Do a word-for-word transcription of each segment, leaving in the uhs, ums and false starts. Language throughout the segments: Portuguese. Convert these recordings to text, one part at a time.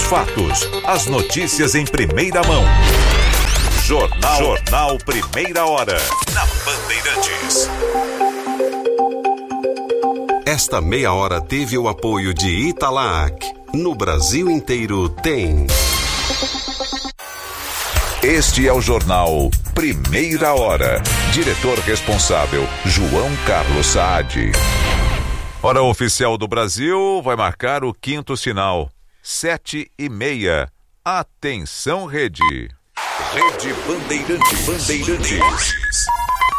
fatos, as notícias em primeira mão. Jornal, Jornal Primeira Hora, na Bandeirantes. Esta meia hora teve o apoio de Italac. No Brasil inteiro tem. Este é o Jornal Primeira Hora. Diretor responsável, João Carlos Saad. Hora oficial do Brasil vai marcar o quinto sinal. Sete e meia. Atenção, Rede. Rede Bandeirantes. Bandeirantes.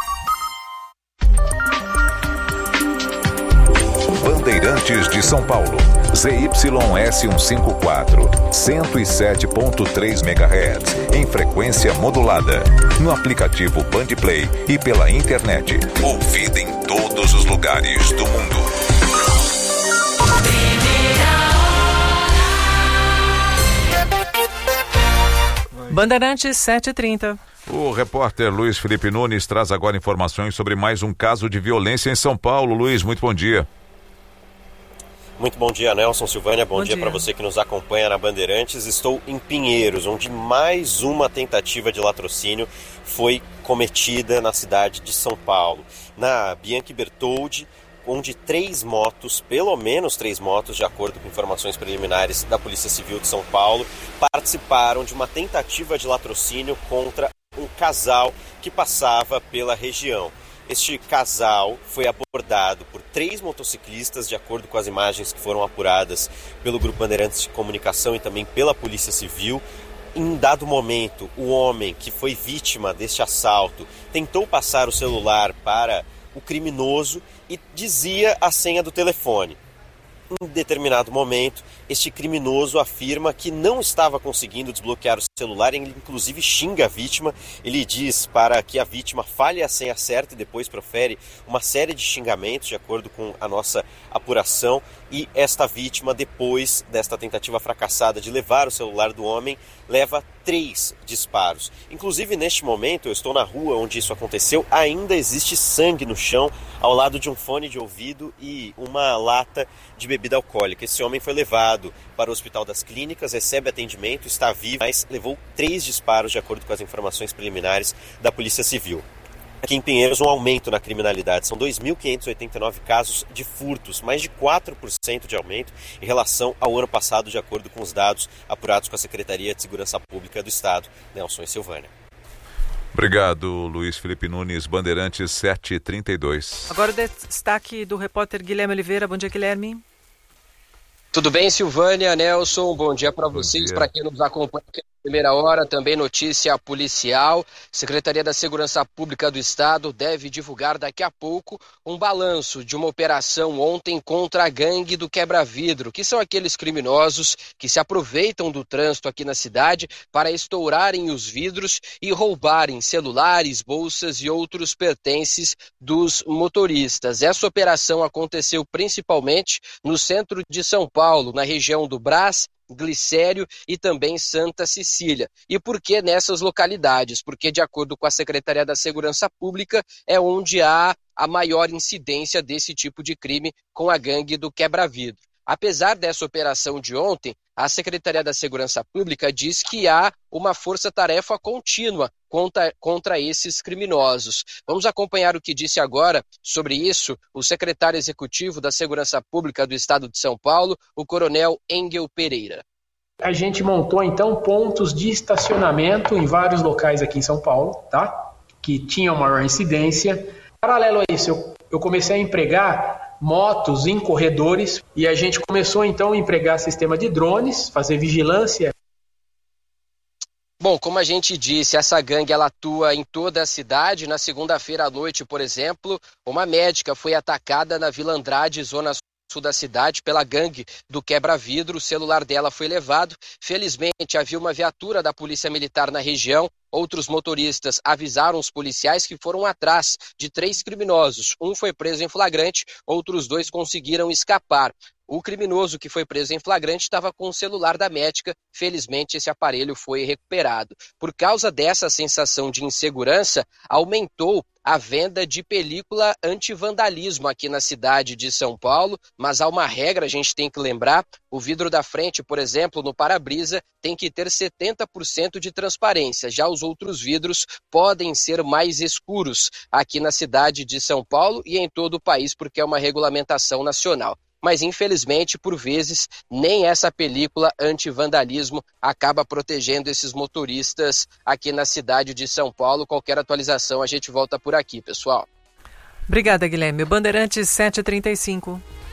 Bandeirantes de São Paulo. Z Y S cento e cinquenta e quatro, cento e sete ponto três megahertz, em frequência modulada. No aplicativo Bandplay e pela internet. Ouvida em todos os lugares do mundo. Bandeirantes sete e trinta. O repórter Luiz Felipe Nunes traz agora informações sobre mais um caso de violência em São Paulo. Luiz, muito bom dia. Muito bom dia, Nelson, Silvânia. Bom, bom dia, dia. para você que nos acompanha na Bandeirantes. Estou em Pinheiros, onde mais uma tentativa de latrocínio foi cometida na cidade de São Paulo. Na Bianchi Bertoldi, onde três motos, pelo menos três motos, de acordo com informações preliminares da Polícia Civil de São Paulo, participaram de uma tentativa de latrocínio contra um casal que passava pela região. Este casal foi abordado por três motociclistas, de acordo com as imagens que foram apuradas pelo Grupo Bandeirantes de Comunicação e também pela Polícia Civil. Em dado momento, o homem que foi vítima deste assalto tentou passar o celular para o criminoso e dizia a senha do telefone. Em determinado momento, este criminoso afirma que não estava conseguindo desbloquear o celular, ele inclusive xinga a vítima. Ele diz para que a vítima fale a senha certa e depois profere uma série de xingamentos, de acordo com a nossa apuração. E esta vítima, depois desta tentativa fracassada de levar o celular do homem, leva três disparos. Inclusive, neste momento, eu estou na rua onde isso aconteceu, ainda existe sangue no chão, ao lado de um fone de ouvido e uma lata de bebida alcoólica. Esse homem foi levado para o Hospital das Clínicas, recebe atendimento, está vivo, mas levou três disparos, de acordo com as informações preliminares da Polícia Civil. Aqui em Pinheiros, um aumento na criminalidade. São dois mil quinhentos e oitenta e nove casos de furtos, mais de quatro por cento de aumento em relação ao ano passado, de acordo com os dados apurados com a Secretaria de Segurança Pública do Estado. Nelson e Silvânia. Obrigado, Luiz Felipe Nunes, Bandeirantes sete e trinta e dois. Agora o destaque do repórter Guilherme Oliveira. Bom dia, Guilherme. Tudo bem, Silvânia, Nelson? Bom dia para vocês, para quem nos acompanha aqui na primeira hora. Também notícia policial. Secretaria da Segurança Pública do Estado deve divulgar daqui a pouco um balanço de uma operação ontem contra a gangue do quebra-vidro, que são aqueles criminosos que se aproveitam do trânsito aqui na cidade para estourarem os vidros e roubarem celulares, bolsas e outros pertences dos motoristas. Essa operação aconteceu principalmente no centro de São Paulo, na região do Brás, Glicério e também Santa Cecília. E por que nessas localidades? Porque, de acordo com a Secretaria da Segurança Pública, é onde há a maior incidência desse tipo de crime com a gangue do quebra-vidro. Apesar dessa operação de ontem, a Secretaria da Segurança Pública diz que há uma força-tarefa contínua contra, contra esses criminosos. Vamos acompanhar o que disse agora sobre isso o secretário executivo da Segurança Pública do Estado de São Paulo, o coronel Engel Pereira. A gente montou, então, pontos de estacionamento em vários locais aqui em São Paulo, tá? Que tinham maior incidência. Paralelo a isso, eu, eu comecei a empregar motos em corredores e a gente começou então a empregar sistema de drones, fazer vigilância. Bom, como a gente disse, essa gangue ela atua em toda a cidade. Na segunda-feira à noite, por exemplo, uma médica foi atacada na Vila Andrade, zona sul da cidade, pela gangue do quebra-vidro. O celular dela foi levado. Felizmente, havia uma viatura da Polícia Militar na região. Outros motoristas avisaram os policiais que foram atrás de três criminosos. Um foi preso em flagrante, outros dois conseguiram escapar. O criminoso que foi preso em flagrante estava com o celular da médica. Felizmente, esse aparelho foi recuperado. Por causa dessa sensação de insegurança, aumentou a venda de película anti-vandalismo aqui na cidade de São Paulo, mas há uma regra, a gente tem que lembrar, o vidro da frente, por exemplo, no para-brisa, tem que ter setenta por cento de transparência, já os outros vidros podem ser mais escuros aqui na cidade de São Paulo e em todo o país, porque é uma regulamentação nacional. Mas, infelizmente, por vezes, nem essa película anti-vandalismo acaba protegendo esses motoristas aqui na cidade de São Paulo. Qualquer atualização, a gente volta por aqui, pessoal. Obrigada, Guilherme. Bandeirantes sete e trinta e cinco.